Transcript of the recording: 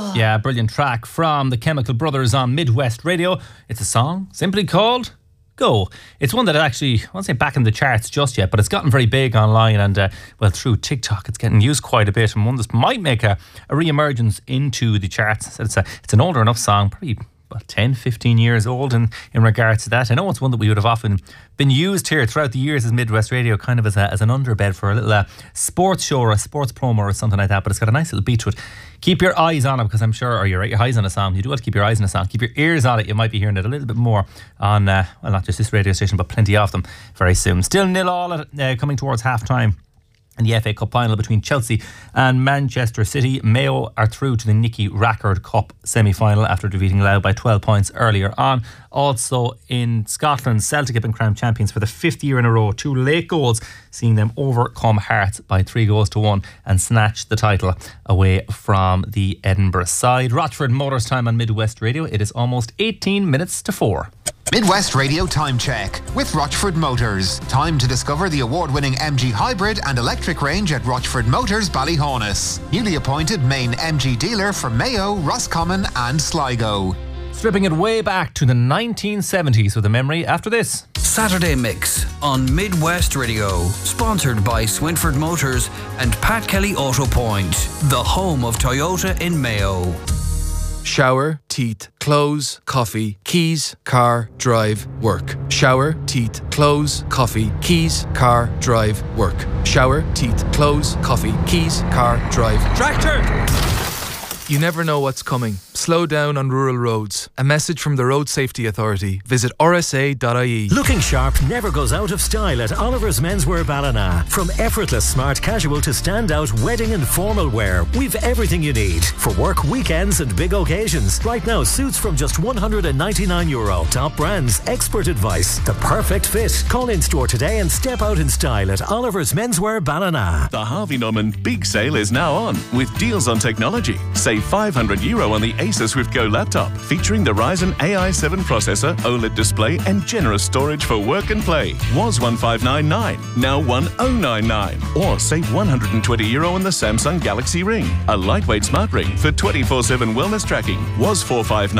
Yeah, brilliant track from the Chemical Brothers on Midwest Radio. It's a song simply called Go. It's one that actually, I won't say back in the charts just yet, but it's gotten very big online and, through TikTok, it's getting used quite a bit, and one that might make a re-emergence into the charts. It's an older enough song, probably about 10, 15 years old in regards to that. I know it's one that we would have often been used here throughout the years as Midwest Radio, kind of as an underbed for a little sports show or a sports promo or something like that, but it's got a nice little beat to it. Keep your eyes on it, because I'm sure, or your eyes on a song. You do have to keep your eyes on a song. Keep your ears on it. You might be hearing it a little bit more on, not just this radio station, but plenty of them very soon. Still 0-0 coming towards half-time. In the FA Cup final between Chelsea and Manchester City, Mayo are through to the Nicky Rackard Cup semi-final after defeating Louth by 12 points earlier on. Also in Scotland, Celtic have been crowned champions for the 5th year in a row. 2 late goals seeing them overcome Hearts by 3-1 and snatch the title away from the Edinburgh side. Rochford Motors time on Midwest Radio. It is almost 18 minutes to 4. Midwest Radio Time Check with Rochford Motors. Time to discover the award-winning MG Hybrid and electric range at Rochford Motors Ballyhonus. Newly appointed main MG dealer for Mayo, Roscommon and Sligo. Stripping it way back to the 1970s with a memory after this. Saturday Mix on Midwest Radio. Sponsored by Swinford Motors and Pat Kelly Auto Point, the home of Toyota in Mayo. Shower, teeth, clothes, coffee, keys, car, drive, work. Shower, teeth, clothes, coffee, keys, car, drive, work. Shower, teeth, clothes, coffee, keys, car, drive. Tractor! You never know what's coming. Slow down on rural roads. A message from the Road Safety Authority. Visit rsa.ie. Looking sharp never goes out of style at Oliver's Menswear Ballina. From effortless smart casual to standout wedding and formal wear, we've everything you need for work, weekends and big occasions. Right now, suits from just €199. Top brands, expert advice, the perfect fit. Call in store today and step out in style at Oliver's Menswear Ballina. The Harvey Norman Big Sale is now on with deals on technology. Save €500 on the Acer Swift Go laptop, featuring the Ryzen AI7 processor, OLED display and generous storage for work and play. Was $1,599, now $1,099. Or save €120 on the Samsung Galaxy Ring, a lightweight smart ring for 24/7 wellness tracking. Was $459.